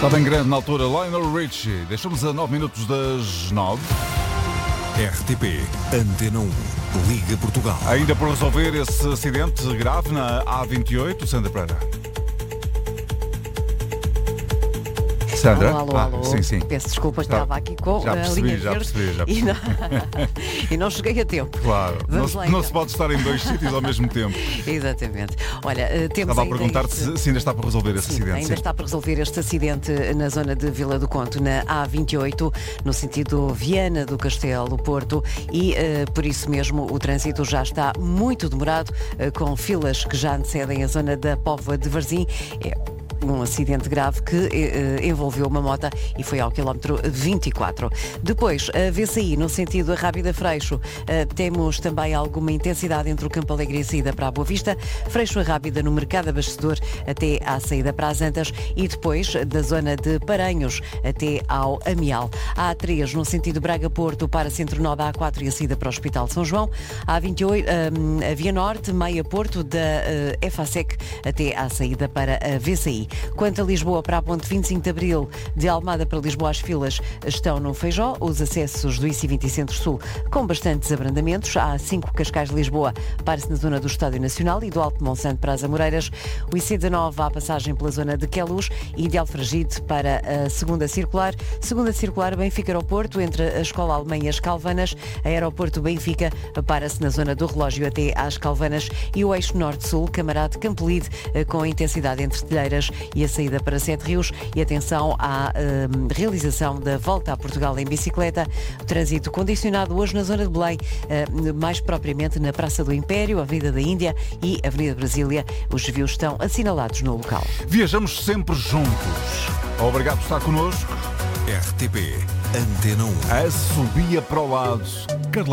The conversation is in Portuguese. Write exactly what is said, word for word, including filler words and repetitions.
Estava em grande na altura Lionel Richie. Deixamos a nove minutos das nove. R T P Antena um, Liga Portugal. Ainda por resolver esse acidente grave na A vinte e oito, Sandra Pereira. Sandra? Alô, alô, ah, alô. Sim, sim. Peço desculpa, Tá. estava aqui com Já a percebi, linha já verde percebi, já e, não, e não cheguei a tempo. Claro. Não, Vamos se- lá, não então. se pode estar em dois sítios ao mesmo tempo. Exatamente. Olha, eh, temos Estava a ainda perguntar-te este- se, se ainda está por resolver esse Sim, acidente. ainda sim. está por resolver este acidente na zona de Vila do Conto, na A vinte e oito, no sentido Viana do Castelo, Porto, e eh, por isso mesmo o trânsito já está muito demorado, eh, com filas que já antecedem a zona da Póvoa de Varzim. É um acidente grave que eh, eh, envolveu uma moto e foi ao quilómetro vinte e quatro. Depois, a V C I, no sentido a Rábida Freixo, eh, temos também alguma intensidade entre o Campo Alegre e a saída para a Boa Vista, Freixo a Rábida no Mercado Abastecedor até à saída para as Antas e depois da zona de Paranhos até ao Amial. A A três, no sentido Braga-Porto, para Centro Nó da A quatro e a saída para o Hospital de São João. A vinte e oito, hum, a Via Norte, Meia-Porto, da eh, EFASEC até à saída para a V C I. Quanto a Lisboa, para a ponte vinte e cinco de Abril, de Almada para Lisboa, as filas estão no Feijó, os acessos do I C vinte Centro-Sul com bastantes abrandamentos. Há cinco Cascais de Lisboa, para-se na zona do Estádio Nacional e do Alto Monsanto para as Amoreiras. O I C dezanove, à passagem pela zona de Queluz e de Alfragide para a segunda circular. Segunda circular, Benfica Aeroporto, entre a Escola Alemã e as Calvanas. A Aeroporto Benfica para-se na zona do Relógio até às Calvanas e o eixo Norte-Sul, Camarade Campolide, com intensidade entre Telheiras e a saída para Sete Rios. E atenção à hum, realização da volta a Portugal em bicicleta. O trânsito condicionado hoje na zona de Belém, hum, mais propriamente na Praça do Império, Avenida da Índia e Avenida Brasília. Os desvios estão assinalados no local. Viajamos sempre juntos. Obrigado por estar connosco. R T P Antena um. A subia para o lado.